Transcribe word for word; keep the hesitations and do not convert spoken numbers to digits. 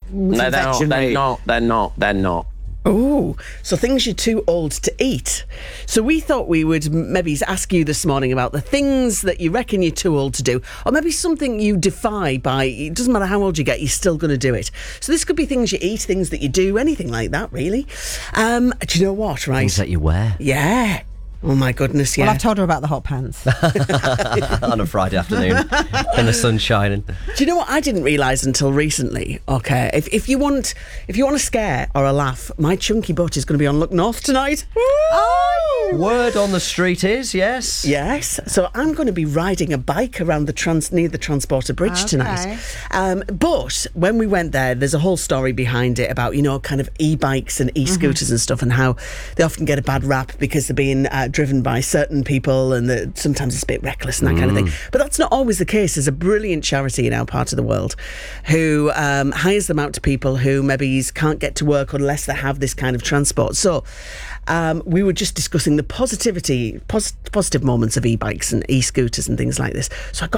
No, they're not, infection they're rate. not. They're not. They're not. Oh, so things you're too old to eat. So we thought we would maybe ask you this morning about the things that you reckon you're too old to do, or maybe something you defy by, it doesn't matter how old you get, you're still going to do it. So this could be things you eat, things that you do, anything like that, really. Um, do you know what, right? Things that you wear. Yeah. Oh my goodness, yeah. Well, I've told her about the hot pants. On a Friday afternoon when the sun's shining. Do you know what I didn't realise until recently? Okay, if if you want if you want a scare or a laugh, my chunky butt is going to be on Look North tonight. Oh! Word on the street is, yes. Yes, so I'm going to be riding a bike around the trans near the Transporter Bridge Okay. tonight. Um, but when we went there, there's a whole story behind it about, you know, kind of e-bikes and e-scooters Mm-hmm. and stuff, and how they often get a bad rap because they're being uh, driven by certain people, and that sometimes it's a bit reckless and that kind of thing. But that's not always the case. There's a brilliant charity in our part of the world who um, hires them out to people who maybe can't get to work unless they have this kind of transport. So um, we were just discussing the positivity, pos- positive moments of e-bikes and e-scooters and things like this. So I got